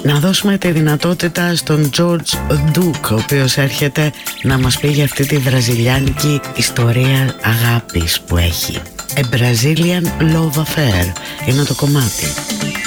Να δώσουμε τη δυνατότητα στον George Duke, ο οποίος έρχεται να μας πει για αυτή τη βραζιλιάνικη ιστορία αγάπης που έχει. A Brazilian Love Affair είναι το κομμάτι.